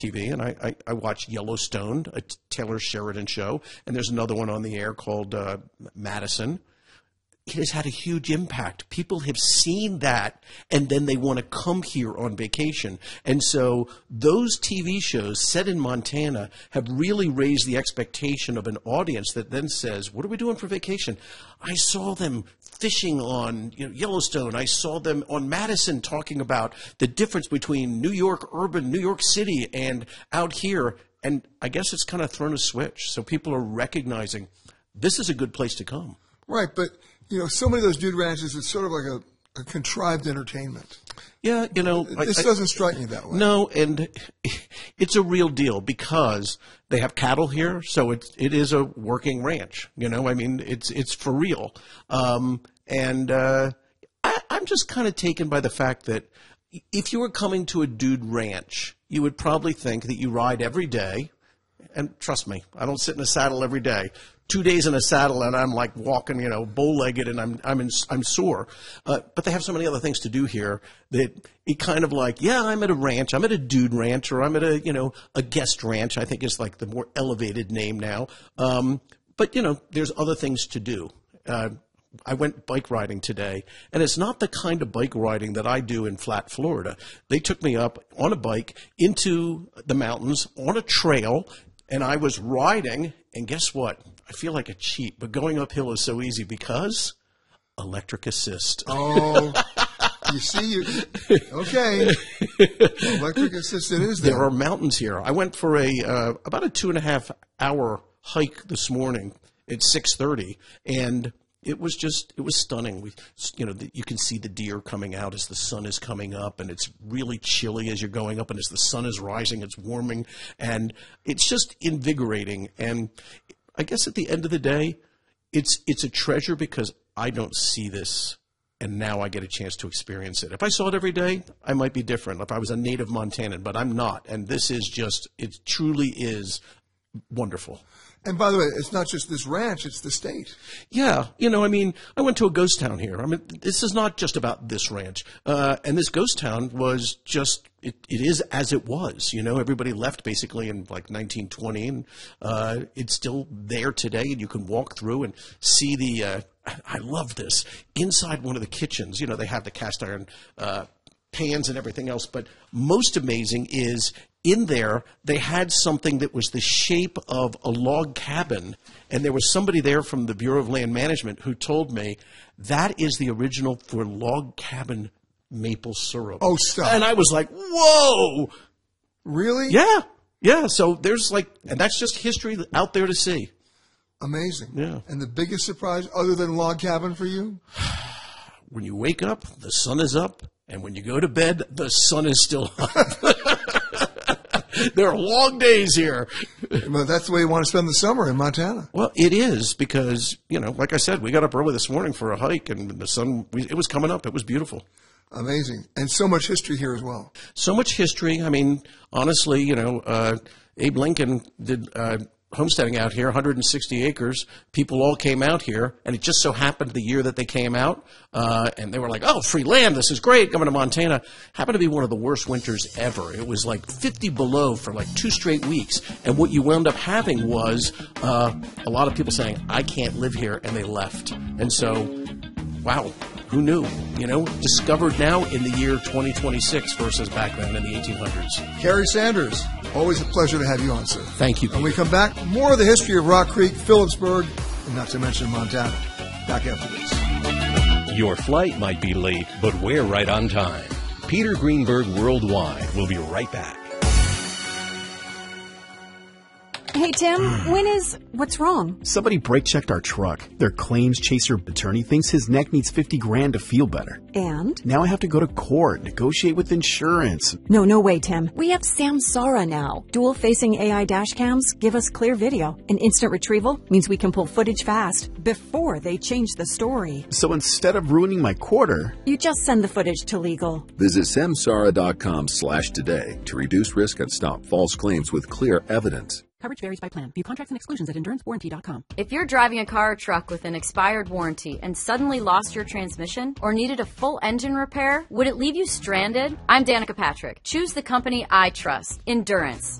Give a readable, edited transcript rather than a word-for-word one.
TV, and I watch Yellowstone, a Taylor Sheridan show, and there's another one on the air called Madison. It has had a huge impact. People have seen that, and then they want to come here on vacation. And so those TV shows set in Montana have really raised the expectation of an audience that then says, what are we doing for vacation? I saw them fishing on Yellowstone. I saw them on Madison talking about the difference between New York urban, New York City, and out here. And I guess it's kind of thrown a switch. So people are recognizing this is a good place to come. Right, but so many of those dude ranches, it's sort of like a contrived entertainment. Yeah, this doesn't strike me that way. No, and it's a real deal because they have cattle here, so it is a working ranch. It's for real. I'm just kind of taken by the fact that if you were coming to a dude ranch, you would probably think that you ride every day. And trust me, I don't sit in a saddle every day. 2 days in a saddle and I'm like walking, bow-legged and I'm sore. But they have so many other things to do here that it kind of like, yeah, I'm at a ranch. I'm at a dude ranch, or I'm at a guest ranch, I think is like the more elevated name now. But there's other things to do. I went bike riding today, and it's not the kind of bike riding that I do in flat Florida. They took me up on a bike into the mountains on a trail, and I was riding, and guess what? I feel like a cheat, but going uphill is so easy because electric assist. Oh, you see, okay. Electric assist it is there. There are mountains here. I went for about a 2.5 hour hike this morning at 6:30, and it was stunning. You can see the deer coming out as the sun is coming up, and it's really chilly as you're going up, and as the sun is rising, it's warming, and it's just invigorating. And I guess at the end of the day, it's a treasure because I don't see this, and now I get a chance to experience it. If I saw it every day, I might be different. If I was a native Montanan, but I'm not, and this is it truly is wonderful. And by the way, it's not just this ranch, it's the state. Yeah. I went to a ghost town here. This is not just about this ranch. And this ghost town was just, it is as it was. Everybody left basically in like 1920, and it's still there today. And you can walk through and see I love this. Inside one of the kitchens, they have the cast iron pans and everything else. But most amazing is in there, they had something that was the shape of a log cabin, and there was somebody there from the Bureau of Land Management who told me that is the original for log cabin maple syrup. Oh, stop. And I was like, whoa. Really? Yeah. Yeah. So there's and that's just history out there to see. Amazing. Yeah. And the biggest surprise other than log cabin for you? When you wake up, the sun is up, and when you go to bed, the sun is still up. There are long days here. Well, that's the way you want to spend the summer in Montana. Well, it is because, like I said, we got up early this morning for a hike, and the sun, it was coming up. It was beautiful. Amazing. And so much history here as well. So much history. Honestly, Abe Lincoln did homesteading out here, 160 acres. People all came out here, and it just so happened the year that they came out, and they were like, oh, free land, this is great, coming to Montana. Happened to be one of the worst winters ever. It was like 50 below for like 2 straight weeks, and what you wound up having was a lot of people saying, I can't live here, and they left. And so, wow, who knew? Discovered now in the year 2026 versus back then in the 1800s. Kerry Sanders, always a pleasure to have you on, sir. Thank you, Pete. When we come back, more of the history of Rock Creek, Phillipsburg, and not to mention Montana. Back after this. Your flight might be late, but we're right on time. Peter Greenberg Worldwide will be right back. Hey, Tim, what's wrong? Somebody brake checked our truck. Their claims chaser attorney thinks his neck needs $50,000 to feel better. And? Now I have to go to court, negotiate with insurance. No way, Tim. We have Samsara now. Dual-facing AI dash cams give us clear video. And instant retrieval means we can pull footage fast before they change the story. So instead of ruining my quarter, you just send the footage to legal. Visit Samsara.com/today to reduce risk and stop false claims with clear evidence. Coverage varies by plan. View contracts and exclusions at endurancewarranty.com. If you're driving a car or truck with an expired warranty and suddenly lost your transmission or needed a full engine repair, would it leave you stranded? I'm Danica Patrick. Choose the company I trust, Endurance.